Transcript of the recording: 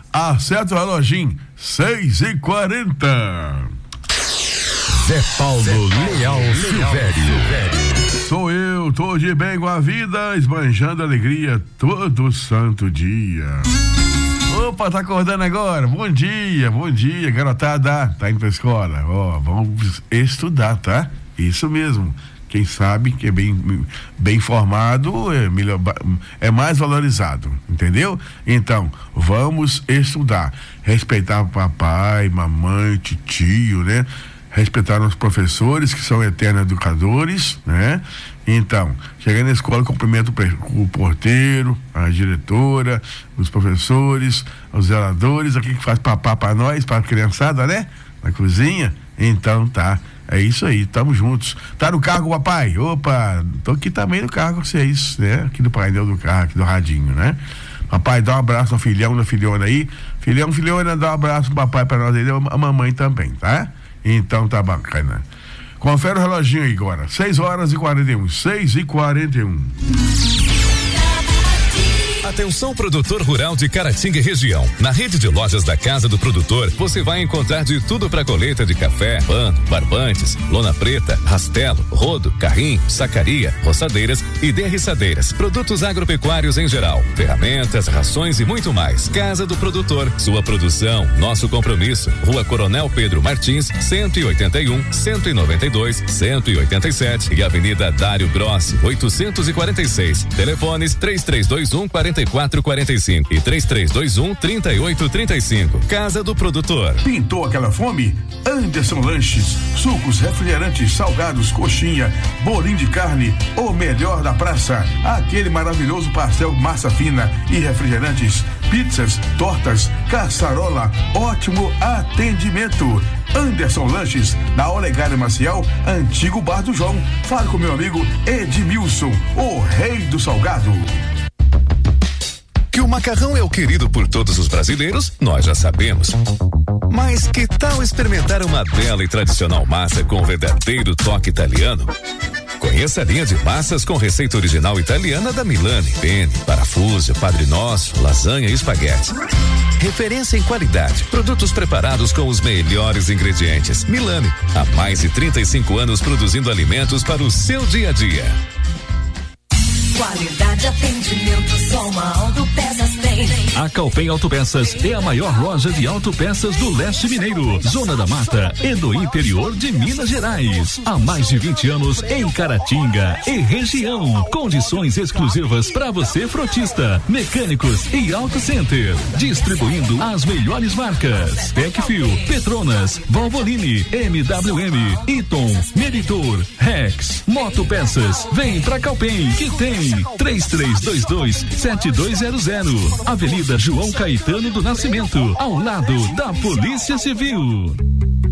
Acerta o reloginho, 6h40. Zé Paulo Leal Silvério. Sou eu, tô de bem com a vida, esbanjando alegria todo santo dia. Opa, tá acordando agora? Bom dia, garotada. Tá indo pra escola? Vamos estudar, tá? Isso mesmo. Quem sabe que é bem formado é mais valorizado, entendeu? Então, vamos estudar. Respeitar papai, mamãe, tio, né? Respeitar os professores, que são eternos educadores, né? Então, chegar na escola, cumprimento o porteiro, a diretora, os professores, os zeladores, aqui que faz papá para nós, para a criançada, né? Na cozinha. Então, tá. É isso aí, tamo juntos. Tá no carro, papai? Opa, tô aqui também no carro com vocês, né? Aqui no painel do carro, aqui do radinho, né? Papai, dá um abraço ao filhão, na filhona aí. Filhona, dá um abraço pro papai pra nós aí, a mamãe também, tá? Então tá bacana. Confere o reloginho aí agora. 6h41. 6h41. Atenção, produtor rural de Caratinga e região. Na rede de lojas da Casa do Produtor, você vai encontrar de tudo para colheita de café, pano, barbantes, lona preta, rastelo, rodo, carrinho, sacaria, roçadeiras e derriçadeiras, produtos agropecuários em geral, ferramentas, rações e muito mais. Casa do Produtor, sua produção, nosso compromisso. Rua Coronel Pedro Martins, 181, 192, 187 e Avenida Dário Grossi, 846. Telefones 3321-4445 e 3321-3835. Casa do Produtor. Pintou aquela fome? Anderson Lanches, sucos, refrigerantes, salgados, coxinha, bolinho de carne, o melhor da praça. Aquele maravilhoso pastel, massa fina e refrigerantes, pizzas, tortas, caçarola, ótimo atendimento. Anderson Lanches, na Olegário Maciel, antigo Bar do João. Fale com meu amigo Edmilson, o rei do salgado. Que o macarrão é o querido por todos os brasileiros, nós já sabemos. Mas que tal experimentar uma bela e tradicional massa com o verdadeiro toque italiano? Conheça a linha de massas com receita original italiana da Milani, penne, parafuso, Padre Nosso, lasanha e espaguete. Referência em qualidade, produtos preparados com os melhores ingredientes. Milani, há mais de 35 anos produzindo alimentos para o seu dia a dia. Qualidade, atendimento, só uma Autopeças tem. A Calpen Autopeças é a maior loja de autopeças do leste mineiro, Zona da Mata e do interior de Minas Gerais. Há mais de 20 anos em Caratinga e região. Condições exclusivas para você, frotista, mecânicos e auto center. Distribuindo as melhores marcas: Tecfil, Petronas, Valvoline, MWM, Eaton, Meritor, Rex, Motopeças. Vem pra Calpen que tem 3322-7200. Avenida João Caetano do Nascimento, ao lado da Polícia Civil.